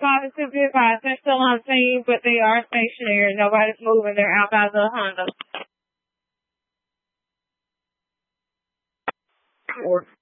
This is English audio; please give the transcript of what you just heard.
Positive advice. They're still on scene, but they are stationary. Nobody's moving. They're out by the Honda.